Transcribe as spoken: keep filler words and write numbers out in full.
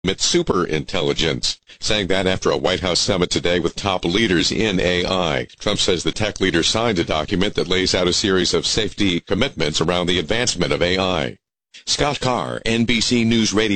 It's super intelligence, saying that after a White House summit today with top leaders in A I. Trump says the tech leader signed a document that lays out a series of safety commitments around the advancement of A I. Scott Carr, N B C News Radio.